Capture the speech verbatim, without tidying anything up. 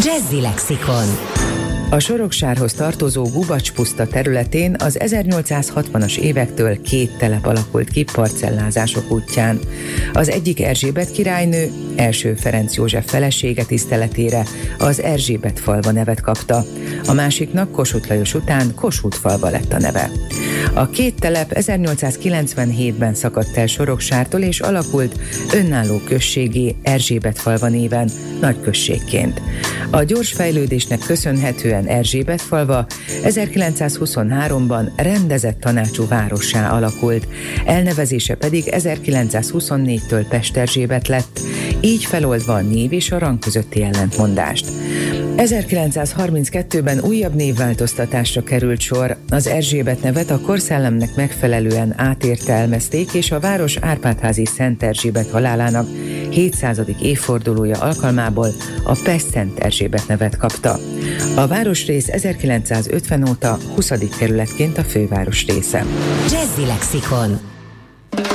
Jazzy Lexikon. A Soroksárhoz tartozó Gubacs-puszta területén az ezernyolcszázhatvanas évektől két telep alakult ki parcellázások útján. Az egyik Erzsébet királynő, első Ferenc József felesége tiszteletére az Erzsébet-falva nevet kapta, a másiknak Kossuth Lajos után Kossuth-falva lett a neve. A két telep ezernyolcszázkilencvenhétben szakadt el Soroksártól és alakult önálló községgé Erzsébet-falva néven, nagyközségként. A gyors fejlődésnek köszönhetően Erzsébet-falva ezerkilencszázhuszonháromban rendezett tanácsú várossá alakult, elnevezése pedig ezerkilencszázhuszonnégytől Pesterzsébet lett, így feloldva a név és a rang közötti ellentmondást. ezerkilencszázharminckettőben újabb névváltoztatásra került sor, az Erzsébet nevet a korszellemnek megfelelően átértelmezték, és a város Árpád-házi Szent Erzsébet halálának hétszázadik évfordulója alkalmából a Pest-Szent Erzsébet nevet kapta. A városrész ezerkilencszázötven óta huszadik kerületként a főváros része. Jazzy Lexikon.